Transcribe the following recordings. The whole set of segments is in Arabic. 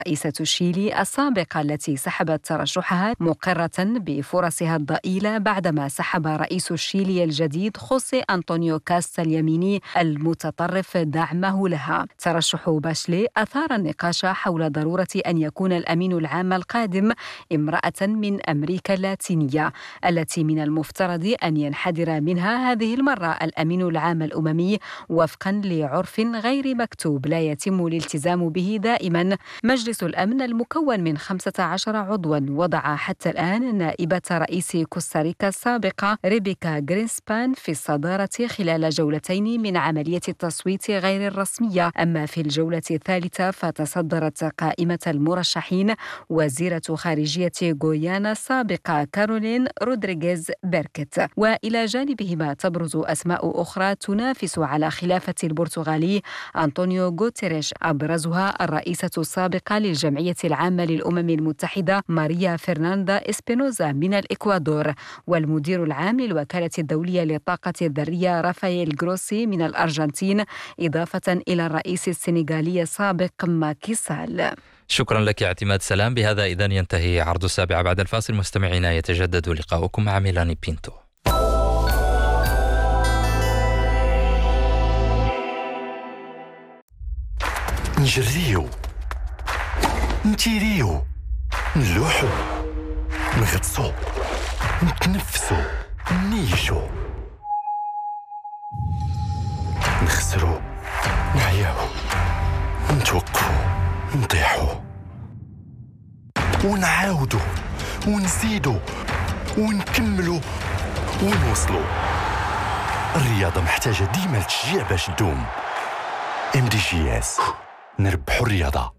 رئيسة تشيلي السابقة التي سحبت ترشحها مقرة بفرصها الضئيلة بعدما سحب رئيس تشيلي الجديد خوسي أنطونيو كاستا اليميني المتطرف دعمه لها. ترشح باشلي أثار النقاش حول ضرورة أن يكون الأمين العام القادم امرأة من أمريكا اللاتينية التي من المفترض أن ينحدر منها هذه المرة الأمين العام الأممي وفقا لعرف غير مكتوب لا يتم الالتزام به دائما. مجلس الأمن المكون من 15 عضوا وضع حتى الآن نائبة رئيس كوستاريكا السابقة ريبيكا غرينسبان في الصدارة خلال جولتين من عملية التصويت غير الرسمية. أما في الجولة الثالثة فتصدرت قائمة المرشحين وزيرة خارجية غويانا السابقة كارولين رودريغيز بيركت. وإلى جانبهما تبرز أسماء أخرى تنافس على خلافة البرتغالي أنطونيو غوتيريش، أبرزها الرئيسة السابقة للجمعية العامة للأمم المتحدة ماريا فرناندا إسبينوزا من الإكوادور، والمدير العام للوكالة الدولية للطاقة الذرية رافائيل غروسي من الأرجنتين، إضافة إلى الرئيس السنغالي السابق ماكي سال. شكرا لك اعتماد سلام. بهذا إذن ينتهي عرض السابعة. بعد الفاصل مستمعينا يتجدد لقاؤكم مع ميلاني بينتو. نجريو، نتيريو، نلوحو، نغطسو، نتنفسو، نيشو، نخسرو، نعياو، نتوقفو، نطيحو، ونعاودو، ونزيدو، ونكملو، ونوصلو. الرياضة محتاجة ديما التشجيع باش تدوم. MDGS، نربحو الرياضة.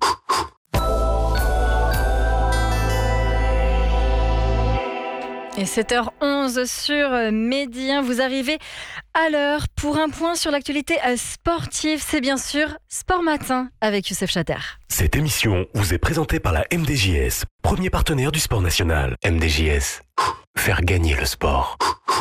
Et 7h11 sur Medi 1, vous arrivez à l'heure pour un point sur l'actualité sportive. C'est bien sûr Sport Matin avec Youssef Chater. Cette émission vous est présentée par la MDJS, premier partenaire du sport national. MDJS, faire gagner le sport.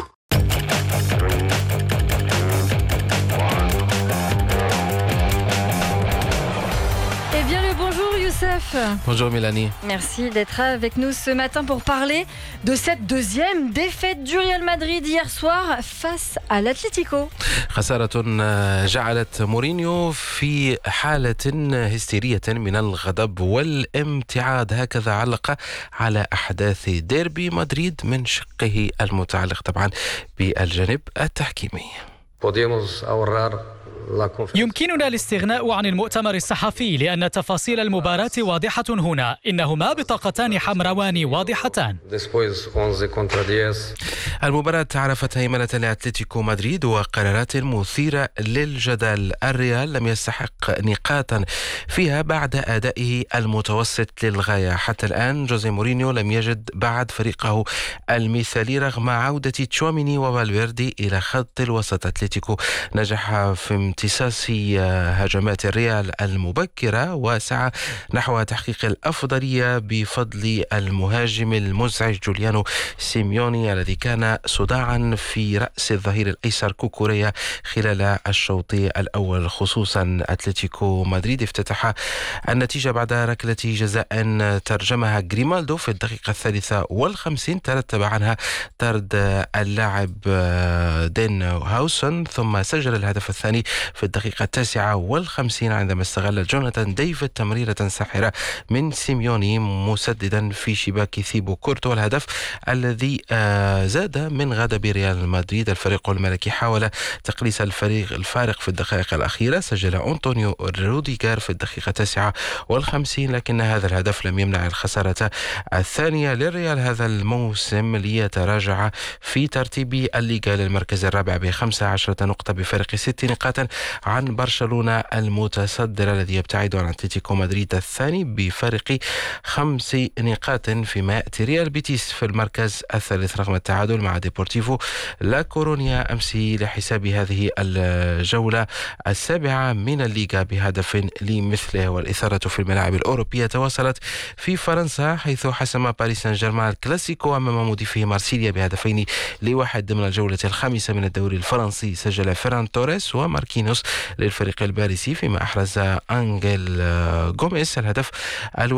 Eh bien le bonjour Youssef. Bonjour Mélanie. Merci d'être avec nous ce matin pour parler de cette deuxième défaite du Real Madrid hier soir face à l'Atlético. خسارة جعلت مورينيو في حالة هستيرية من الغضب والامتعاض، هكذا علق على أحداث ديربي مدريد من شقه المتعلق طبعا بالجانب التحكيمي. يمكننا الاستغناء عن المؤتمر الصحفي لأن تفاصيل المباراة واضحة هنا. إنهما بطاقتان حمراوان واضحتان. المباراة عرفت هيمنة لأتلتيكو مدريد وقرارات مثيرة للجدل. الريال لم يستحق نقاطا فيها بعد أدائه المتوسط للغاية. حتى الآن جوزيه مورينيو لم يجد بعد فريقه المثالي رغم عودة تشواميني وفالفيردي إلى خط الوسط. أتلتيكو نجح في امتصاص هجمات الريال المبكرة وسعى نحو تحقيق الأفضلية بفضل المهاجم المزعج جوليانو سيميوني الذي كان صداعا في رأس الظهير الأيسر كوكوريا خلال الشوط الأول. خصوصا أتلتيكو مدريد افتتح النتيجة بعد ركلة جزاء ترجمها غريمالدو في الدقيقة 53 ترتب عنها طرد اللاعب دين هاوسن، ثم سجل الهدف الثاني في الدقيقة 59 عندما استغل جوناثان ديفيد تمريرة ساحرة من سيميوني مسددا في شباك ثيبو كورتو، الهدف الذي زاد من غضب ريال مدريد. الفريق الملكي حاول تقليص الفارق في الدقائق الأخيرة، سجل أنطونيو روديغر في الدقيقة 59 لكن هذا الهدف لم يمنع الخسارة الثانية للريال هذا الموسم ليتراجع في ترتيب الليغا للمركز الرابع ب15 نقطة بفارق 6 نقاط عن برشلونة المتصدر الذي يبتعد عن أتلتيكو مدريد الثاني بفارق 5 نقاط، فيما يأتي ريال بيتيس في المركز الثالث رغم التعادل مع ديبورتيفو لا كورونيا أمس لحساب هذه الجولة السابعة من الليغا بهدف لمثله. والإثارة في الملاعب الأوروبية تواصلت في فرنسا حيث حسم باريس سان جيرمان الكلاسيكو أمام مضيفه مارسيليا ب2-1 ضمن الجولة الخامسة من الدوري الفرنسي. سجل فيران توريس وماركينوس للفريق الباريسي، فيما أحرز أنجيل غوميس الهدف